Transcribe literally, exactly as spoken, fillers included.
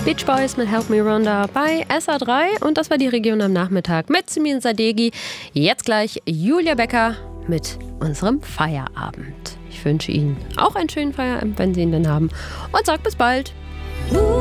Beach Boys mit Help Me Rhonda bei S A drei und das war die Region am Nachmittag mit Simin Sadeghi. Jetzt gleich Julia Becker mit unserem Feierabend. Ich wünsche Ihnen auch einen schönen Feierabend, wenn Sie ihn denn haben und sag bis bald.